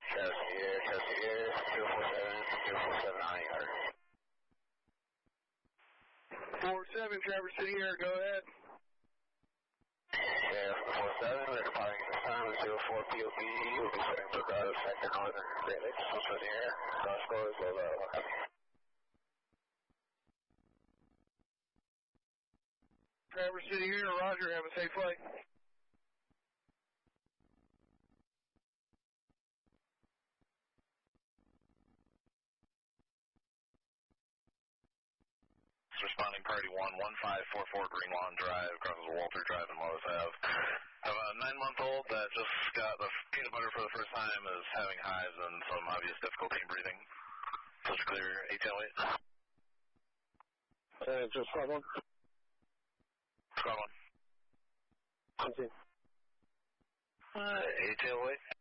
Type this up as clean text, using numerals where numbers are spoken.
Chelsea Air, 247 on yard. 47, Traverse City Air, go ahead. Yeah, 47, we're departing this time with 04 POP. We'll be setting for Bravo Sector Northern Great Lakes, for the air. Cross scores, low, Traverse City Air, roger, have a safe flight. Responding Party 11544 Green Lawn Drive, crosses Walter Drive and Lois Ave. I have a 9-month-old that just got the peanut butter for the first time, is having hives and some obvious difficulty in breathing. Such clear, ATL 8. Just squad 1. Squad 1. Continue. ATL 8.